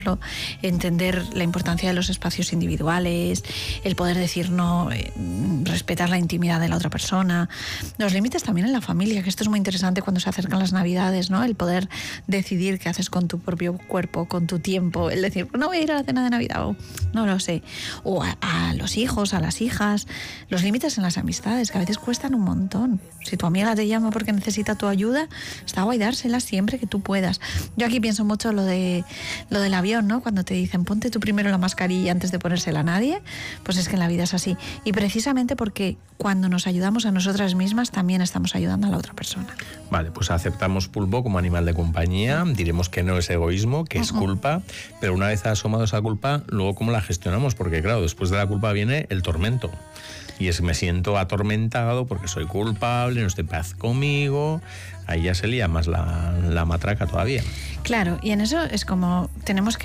entender la importancia de los espacios individuales, el poder decir no, respetar la intimidad de la otra persona, los límites también en la familia, que esto es muy interesante cuando se acercan las Navidades, ¿no? El poder decidir qué haces con tu propio cuerpo, con tu tiempo, el decir, no voy a ir a la cena de Navidad, o no lo sé, o a los hijos, a las hijas, los límites en las amistades, que a veces cuestan un montón. Si tu amiga te llama porque necesita tu ayuda, está guay dársela siempre que tú puedas. Yo aquí pienso mucho lo del avión, ¿no? Cuando te dicen ponte tú primero la mascarilla antes de ponérsela a nadie, pues es que en la vida es así. Y precisamente porque cuando nos ayudamos a nosotras mismas también estamos ayudando a la otra persona. Vale, pues aceptamos pulpo como animal de compañía, diremos que no es egoísmo, que es culpa, pero una vez asomado esa culpa, luego cómo la gestionamos, porque claro, después de la culpa viene el tormento. Y es que me siento atormentado porque soy culpable, no estoy en paz conmigo. Ahí ya se lía más la matraca todavía. Claro, y en eso es como tenemos que